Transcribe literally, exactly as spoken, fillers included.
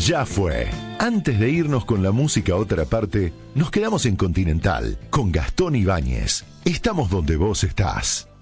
Ya fue. Antes de irnos con la música a otra parte, nos quedamos en Continental con Gastón Ibáñez. Estamos donde vos estás.